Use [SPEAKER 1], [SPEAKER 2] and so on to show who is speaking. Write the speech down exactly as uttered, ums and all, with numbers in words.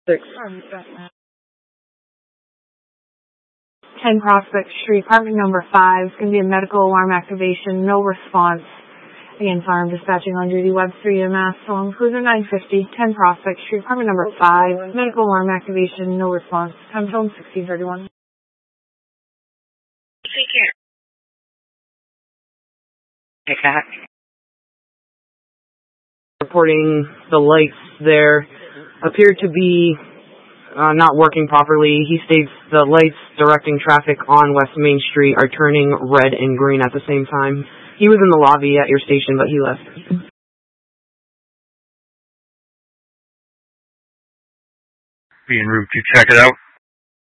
[SPEAKER 1] Six.
[SPEAKER 2] ten Prospect Street, apartment number five. It's going to be a medical alarm activation, no response. Again, fire and dispatching on duty, Webster E M S, Salon Cruiser nine fifty, ten Prospect Street, apartment number five. Medical alarm activation, no response. Time zone sixteen thirty-one.
[SPEAKER 3] Take care. Take that.
[SPEAKER 1] Reporting the lights there appear to be uh, not working properly. He states the lights directing traffic on West Main Street are turning red and green at the same time. He was in the lobby at your station, but he left.
[SPEAKER 4] Be en route to check it out.